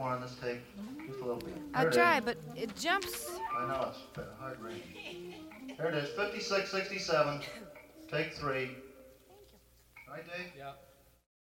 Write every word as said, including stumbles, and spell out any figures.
more on this tape. Just a little bit. I'll try, but it jumps. I know, it's hard range. Here it is, fifty-six sixty-seven, take three. Right, Dave? Yeah.